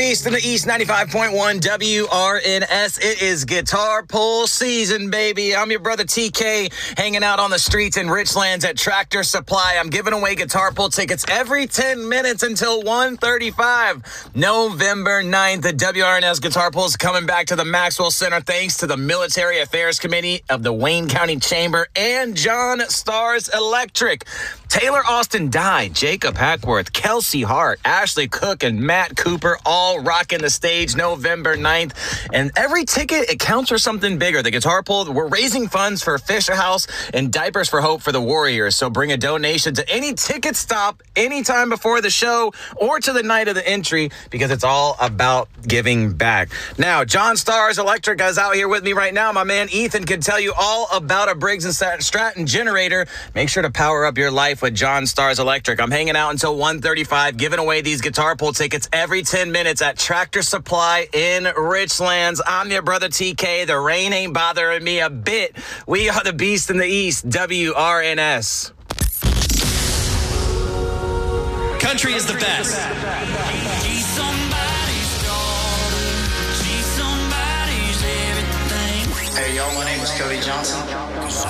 Beast in the East, 95.1 WRNS. It is guitar pull season, baby. I'm your brother TK, hanging out on the streets in Richlands at Tractor Supply. I'm giving away guitar pull tickets every 10 minutes until 1:35. November 9th, the WRNS Guitar Pull is coming back to the Maxwell Center thanks to the Military Affairs Committee of the Wayne County Chamber and John Stars Electric. Taylor Austin Dye, Jacob Hackworth, Kelsey Hart, Ashley Cook, and Matt Cooper all rocking the stage November 9th. And every ticket, it counts for something bigger. The Guitar Pull, we're raising funds for Fisher House and Diapers for Hope for the Warriors. So bring a donation to any ticket stop anytime before the show or to the night of the entry because it's all about giving back. Now, John Stars Electric is out here with me right now. My man Ethan can tell you all about a Briggs & Stratton generator. Make sure to power up your life with John Stars Electric. I'm hanging out until 1:35, giving away these guitar pull tickets every 10 minutes at Tractor Supply in Richlands. I'm your brother TK. The rain ain't bothering me a bit. We are the Beast in the East, WRNS. Country is the best. Hey, y'all, my name is Cody Johnson.